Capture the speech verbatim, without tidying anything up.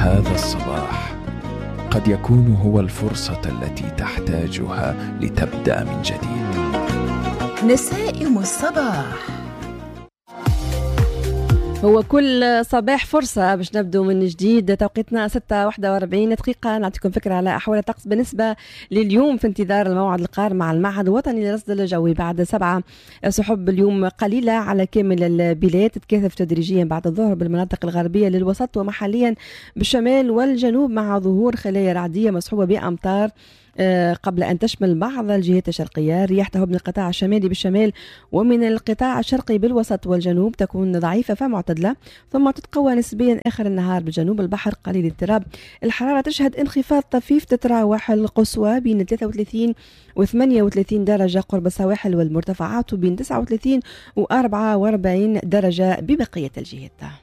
هذا الصباح قد يكون هو الفرصة التي تحتاجها لتبدأ من جديد. نسائم الصباح. هو كل صباح فرصة باش نبدو من جديد. توقيتنا ستة واحدة وأربعين دقيقة. نعطيكم فكرة على أحوال الطقس بالنسبة لليوم في انتظار الموعد القار مع المعهد الوطني للرصد الجوي. بعد سبعة سحب اليوم قليلة على كامل البلاد، تتكاثف تدريجيا بعد الظهر بالمناطق الغربية للوسط ومحليا بالشمال والجنوب، مع ظهور خلايا رعدية مصحوبة بأمطار قبل أن تشمل بعض الجهات الشرقية. الرياح تهب من القطاع الشمالي بالشمال ومن القطاع الشرقي بالوسط والجنوب، تكون ضعيفة فمعتدلة ثم تتقوى نسبيا آخر النهار بالجنوب البحر قليل الاضطراب. الحرارة تشهد انخفاض طفيف، تتراوح القصوى بين ثلاثة وثلاثين و ثمانية وثلاثين درجة قرب السواحل والمرتفعات، وبين تسعة وثلاثين و أربعة وأربعين درجة ببقية الجهات.